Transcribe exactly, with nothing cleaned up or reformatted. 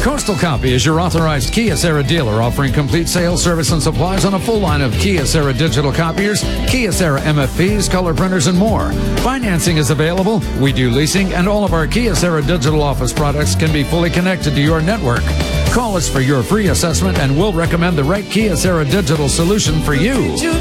Coastal Copy is your authorized Kyocera dealer, offering complete sales, service, and supplies on a full line of Kyocera digital copiers, Kyocera M F Ps, color printers, and more. Financing is available. We do leasing, and all of our Kyocera digital office products can be fully connected to your network. Call us for your free assessment, and we'll recommend the right Kyocera digital solution for you.